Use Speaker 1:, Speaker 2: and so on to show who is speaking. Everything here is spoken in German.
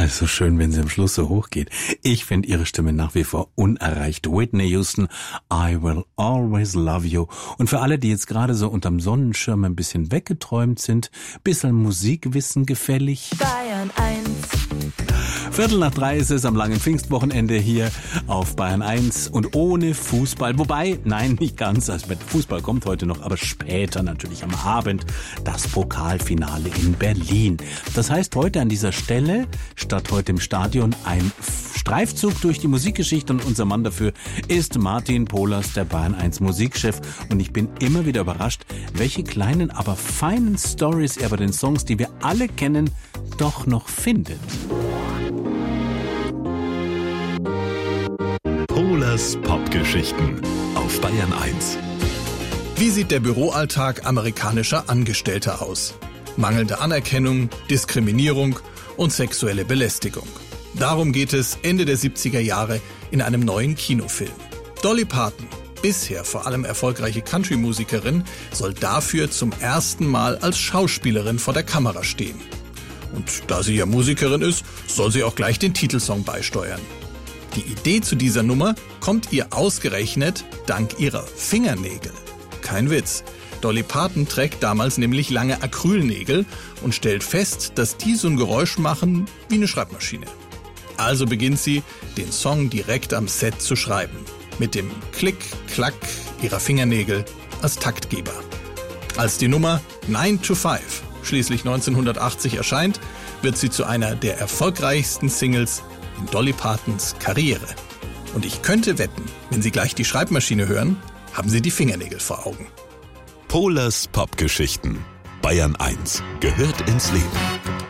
Speaker 1: Also schön, wenn sie am Schluss so hoch geht. Ich finde ihre Stimme nach wie vor unerreicht. Whitney Houston, I will always love you. Und für alle, die jetzt gerade so unterm Sonnenschirm ein bisschen weggeträumt sind, bisschen Musikwissen gefällig.
Speaker 2: Bayern 1.
Speaker 1: 2:45 ist es am langen Pfingstwochenende hier auf Bayern 1 und ohne Fußball. Wobei, nein, nicht ganz. Also Fußball kommt heute noch, aber später natürlich am Abend das Pokalfinale in Berlin. Das heißt heute an dieser Stelle, statt heute im Stadion, ein Streifzug durch die Musikgeschichte und unser Mann dafür ist Martin Pohlers, der Bayern 1 Musikchef. Und ich bin immer wieder überrascht, welche kleinen, aber feinen Stories er bei den Songs, die wir alle kennen, doch noch findet.
Speaker 3: Pohlers Popgeschichten auf Bayern 1.
Speaker 4: Wie sieht der Büroalltag amerikanischer Angestellter aus? Mangelnde Anerkennung, Diskriminierung und sexuelle Belästigung. Darum geht es Ende der 70er Jahre in einem neuen Kinofilm. Dolly Parton, bisher vor allem erfolgreiche Country-Musikerin, soll dafür zum ersten Mal als Schauspielerin vor der Kamera stehen. Und da sie ja Musikerin ist, soll sie auch gleich den Titelsong beisteuern. Die Idee zu dieser Nummer kommt ihr ausgerechnet dank ihrer Fingernägel. Kein Witz. Dolly Parton trägt damals nämlich lange Acrylnägel und stellt fest, dass die so ein Geräusch machen wie eine Schreibmaschine. Also beginnt sie, den Song direkt am Set zu schreiben. Mit dem Klick-Klack ihrer Fingernägel als Taktgeber. Als die Nummer 9 to 5 schließlich 1980 erscheint, wird sie zu einer der erfolgreichsten Singles in Dolly Partons Karriere. Und ich könnte wetten, wenn Sie gleich die Schreibmaschine hören, haben Sie die Fingernägel vor Augen.
Speaker 3: Pohlers Popgeschichten. Bayern 1 gehört ins Leben.